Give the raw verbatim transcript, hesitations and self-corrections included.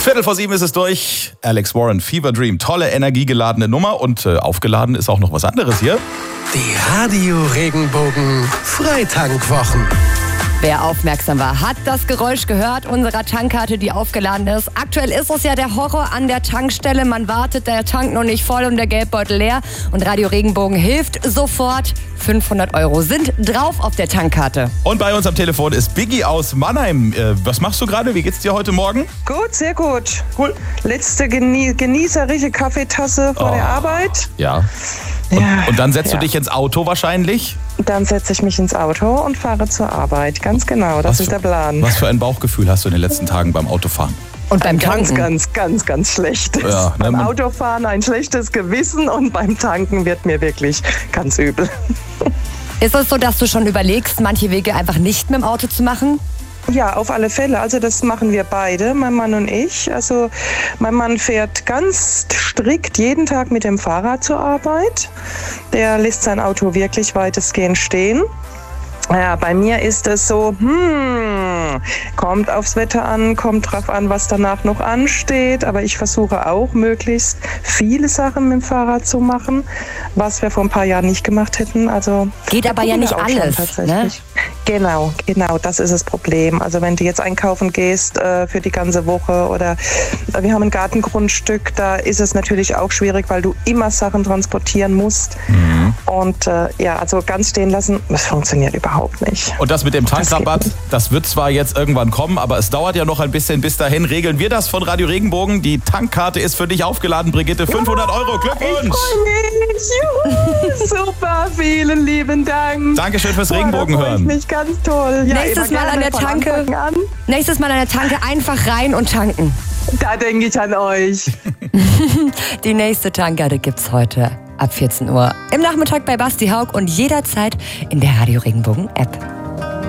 Viertel vor sieben ist es durch. Alex Warren, Fever Dream. Tolle, energiegeladene Nummer. Und äh, aufgeladen ist auch noch was anderes hier. Die Radio-Regenbogen Freitankwochen. Wer aufmerksam war, hat das Geräusch gehört unserer Tankkarte, die aufgeladen ist. Aktuell ist es ja der Horror an der Tankstelle. Man wartet, der Tank noch nicht voll und der Geldbeutel leer. Und Radio Regenbogen hilft sofort. fünfhundert Euro sind drauf auf der Tankkarte. Und bei uns am Telefon ist Biggie aus Mannheim. Äh, was machst du gerade? Wie geht's dir heute Morgen? Gut, sehr gut. Cool. Letzte genie genießerische Kaffeetasse vor Oh. der Arbeit. Ja. Und, Ja, und dann setzt ja. du dich ins Auto wahrscheinlich? Dann setze ich mich ins Auto und fahre zur Arbeit. Ganz genau, das Was ist für- der Plan. Was für ein Bauchgefühl hast du in den letzten Tagen beim Autofahren? Und beim Ganz, Tanken. ganz, ganz, ganz schlecht. Ja, ne, beim man- Autofahren ein schlechtes Gewissen und beim Tanken wird mir wirklich ganz übel. Ist es so, dass du schon überlegst, manche Wege einfach nicht mit dem Auto zu machen? Ja, auf alle Fälle. Also das machen wir beide, mein Mann und ich. Also mein Mann fährt ganz strikt jeden Tag mit dem Fahrrad zur Arbeit. Der lässt sein Auto wirklich weitestgehend stehen. Ja, bei mir ist es so, hm, kommt aufs Wetter an, kommt drauf an, was danach noch ansteht. Aber ich versuche auch, möglichst viele Sachen mit dem Fahrrad zu machen, was wir vor ein paar Jahren nicht gemacht hätten. Also Geht da aber ja gucken wir nicht auch schon alles, tatsächlich. Genau, genau, das ist das Problem. Also wenn du jetzt einkaufen gehst äh, für die ganze Woche oder äh, wir haben ein Gartengrundstück, da ist es natürlich auch schwierig, weil du immer Sachen transportieren musst. Mhm. Und äh, ja, also ganz stehen lassen, das funktioniert überhaupt nicht. Und das mit dem Tankrabatt, geht das wird zwar jetzt irgendwann kommen, aber es dauert ja noch ein bisschen. Bis dahin regeln wir das von Radio Regenbogen. Die Tankkarte ist für dich aufgeladen, Brigitte. fünfhundert Euro, Glückwunsch! Ich freue mich. Juhu, super, vielen lieben Dank. Dankeschön fürs Boah, Regenbogen da freue hören. ich mich ganz toll. Ja, Nächstes immer Mal an gerne der von Tanke. Anfang an. Nächstes Mal an der Tanke einfach rein und tanken. Da denke ich an euch. Die nächste Tankkarte gibt's heute ab vierzehn Uhr im Nachmittag bei Basti Haug und jederzeit in der Radio Regenbogen App.